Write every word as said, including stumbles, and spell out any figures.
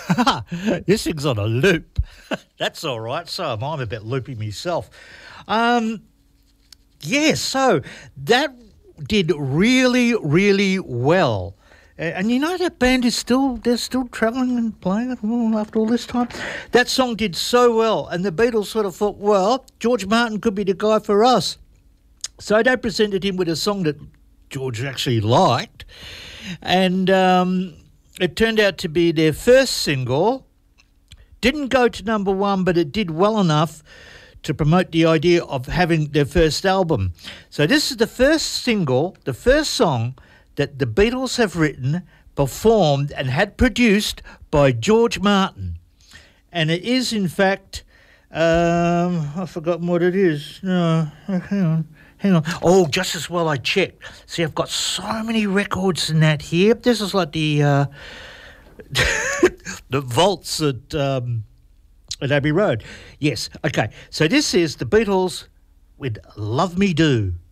This thing's on a loop. That's all right. So am I. I'm a bit loopy myself. Um, yeah, so that did really, really well. A- And you know that band is still, they're still travelling and playing it all after all this time. That song did so well, and the Beatles sort of thought, well, George Martin could be the guy for us. So they presented him with a song that George actually liked, and um, it turned out to be their first single. Didn't go to number one, but it did well enough to promote the idea of having their first album. So this is the first single, the first song that the Beatles have written, performed and had produced by George Martin. And it is, in fact, um, I've forgotten what it is. No, hang on. Hang on. Oh, just as well I checked. See, I've got so many records in that here. This is like the uh, the vaults at um, at Abbey Road. Yes. Okay. So this is the Beatles with "Love Me Do."